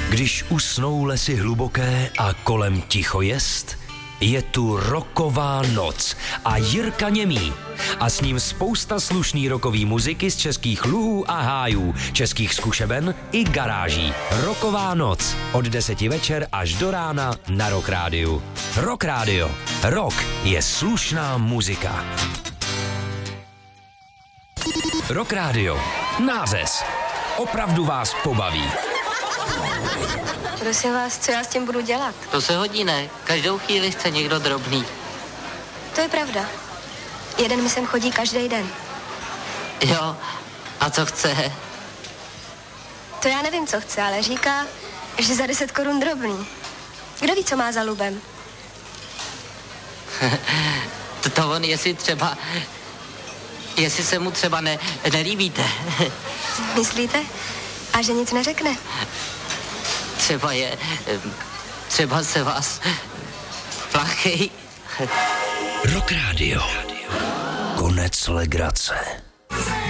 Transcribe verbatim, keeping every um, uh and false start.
Když usnou lesy hluboké a kolem ticho jest, je tu rocková noc a Jirka Němý. A s ním spousta slušný rockový muziky z českých luhů a hájů, českých zkušeben i garáží. Rocková noc od deseti večer až do rána na Rock Rádiu. Rock Rádio. Rock je slušná muzika. Rock Rádio. Nářez. Opravdu vás pobaví. Prosím vás, co já s tím budu dělat? To se hodí, ne? Každou chvíli chce někdo drobný. To je pravda. Jeden mi sem chodí každý den. Jo, a co chce? To já nevím, co chce, ale říká, že za deset korun drobný. Kdo ví, co má za lubem? to, to on, jestli třeba... Jestli se mu třeba ne, nelíbíte. Myslíte? A že nic neřekne? Třeba je... Třeba se vás... Plachej. Rock Rádio. Konec legrace.